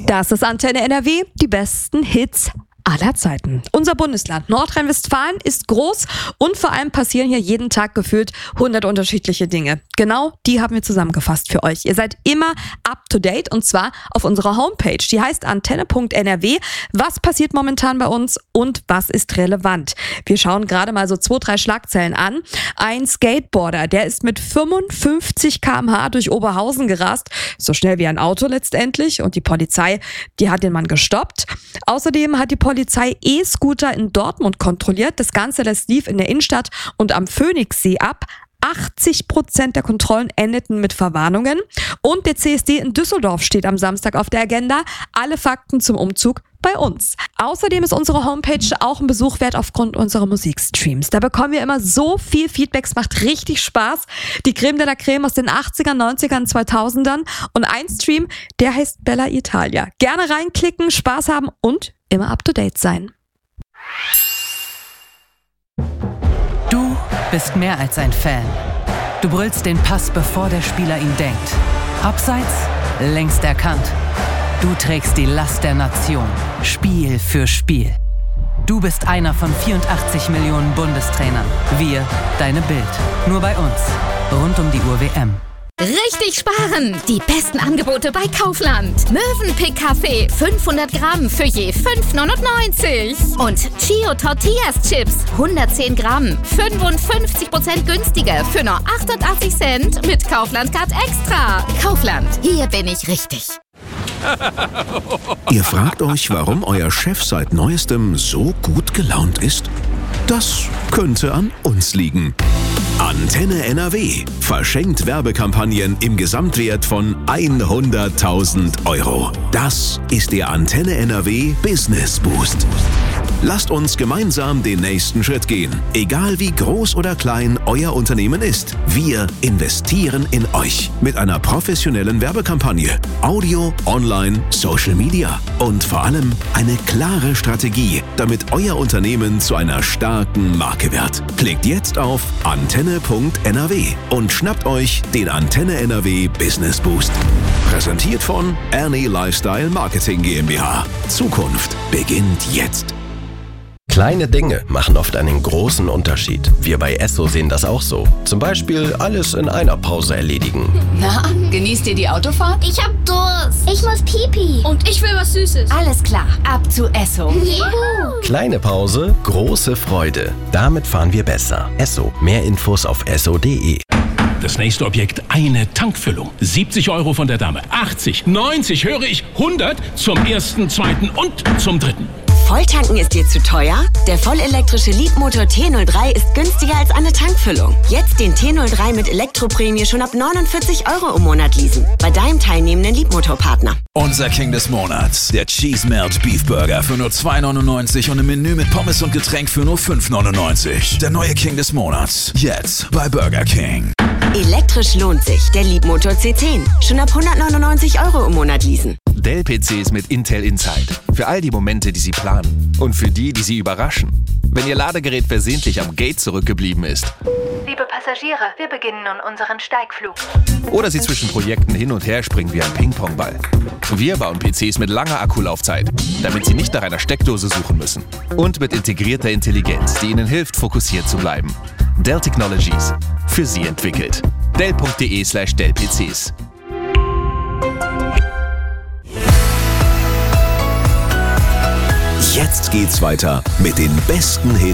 Das ist Antenne NRW, die besten Hits aller Zeiten. Unser Bundesland Nordrhein-Westfalen ist groß und vor allem passieren hier jeden Tag gefühlt 100 unterschiedliche Dinge. Genau die haben wir zusammengefasst für euch. Ihr seid immer up to date und zwar auf unserer Homepage. Die heißt antenne.nrw. Was passiert momentan bei uns und was ist relevant? Wir schauen gerade mal so 2-3 Schlagzeilen an. Ein Skateboarder, der ist mit 55 km/h durch Oberhausen gerast. So schnell wie ein Auto letztendlich. Und die Polizei, die hat den Mann gestoppt. Außerdem hat die Polizei E-Scooter in Dortmund kontrolliert. Das Ganze, das lief in der Innenstadt und am Phoenixsee ab. 80% der Kontrollen endeten mit Verwarnungen. Und der CSD in Düsseldorf steht am Samstag auf der Agenda. Alle Fakten zum Umzug bei uns. Außerdem ist unsere Homepage auch ein Besuch wert aufgrund unserer Musikstreams. Da bekommen wir immer so viel Feedback, es macht richtig Spaß. Die Creme de la Creme aus den 80ern, 90ern, 2000ern. Und ein Stream, der heißt Bella Italia. Gerne reinklicken, Spaß haben und immer up to date sein. Du bist mehr als ein Fan. Du brüllst den Pass, bevor der Spieler ihn denkt. Abseits, längst erkannt. Du trägst die Last der Nation, Spiel für Spiel. Du bist einer von 84 Millionen Bundestrainern. Wir, deine Bild. Nur bei uns. Rund um die Uhr WM. Richtig sparen! Die besten Angebote bei Kaufland. Mövenpick Kaffee 500 Gramm für je 5,99. Und Chio Tortillas Chips 110 Gramm 55% günstiger für nur 88 Cent mit Kaufland Card Extra. Kaufland, hier bin ich richtig. Ihr fragt euch, warum euer Chef seit Neuestem so gut gelaunt ist? Das könnte an uns liegen. Antenne NRW verschenkt Werbekampagnen im Gesamtwert von 100.000 Euro. Das ist der Antenne NRW Business Boost. Lasst uns gemeinsam den nächsten Schritt gehen. Egal wie groß oder klein euer Unternehmen ist. Wir investieren in euch mit einer professionellen Werbekampagne. Audio, Online, Social Media und vor allem eine klare Strategie, damit euer Unternehmen zu einer starken Marke wird. Klickt jetzt auf antenne.nrw und schnappt euch den Antenne NRW Business Boost. Präsentiert von Ernie Lifestyle Marketing GmbH. Zukunft beginnt jetzt. Kleine Dinge machen oft einen großen Unterschied. Wir bei Esso sehen das auch so. Zum Beispiel alles in einer Pause erledigen. Na, genießt ihr die Autofahrt? Ich hab Durst. Ich muss Pipi. Und ich will was Süßes. Alles klar, ab zu Esso. Juhu. Kleine Pause, große Freude. Damit fahren wir besser. Esso. Mehr Infos auf esso.de. Das nächste Objekt, eine Tankfüllung. 70 Euro von der Dame. 80, 90, höre ich, 100 zum ersten, zweiten und zum dritten. Volltanken ist dir zu teuer? Der vollelektrische Leapmotor T03 ist günstiger als eine Tankfüllung. Jetzt den T03 mit Elektroprämie schon ab 49 Euro im Monat leasen. Bei deinem teilnehmenden Leapmotor-Partner. Unser King des Monats, der Cheese Melt Beef Burger für nur 2,99 und im Menü mit Pommes und Getränk für nur 5,99. Der neue King des Monats, jetzt bei Burger King. Elektrisch lohnt sich. Der Leapmotor C10. Schon ab 199 Euro im Monat leasen. Dell-PCs mit Intel Inside. Für all die Momente, die Sie planen. Und für die, die Sie überraschen. Wenn Ihr Ladegerät versehentlich am Gate zurückgeblieben ist. Liebe Passagiere, wir beginnen nun unseren Steigflug. Oder Sie zwischen Projekten hin und her springen wie ein Ping-Pong-Ball. Wir bauen PCs mit langer Akkulaufzeit, damit Sie nicht nach einer Steckdose suchen müssen. Und mit integrierter Intelligenz, die Ihnen hilft, fokussiert zu bleiben. Dell Technologies. Für Sie entwickelt. Dell.de/Dell-PCs. Jetzt geht's weiter mit den besten Hits